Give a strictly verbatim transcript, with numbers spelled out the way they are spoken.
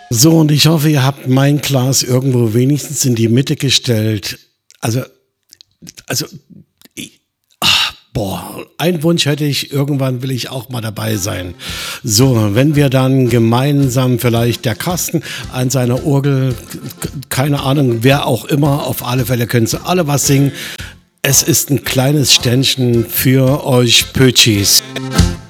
So, und ich hoffe, ihr habt mein Glas irgendwo wenigstens in die Mitte gestellt. Also, also, ich, ah, boah, ein Wunsch hätte ich, irgendwann will ich auch mal dabei sein. So, wenn wir dann gemeinsam vielleicht der Carsten an seiner Orgel, keine Ahnung, wer auch immer, auf alle Fälle können sie alle was singen. Es ist ein kleines Ständchen für euch Pötschis.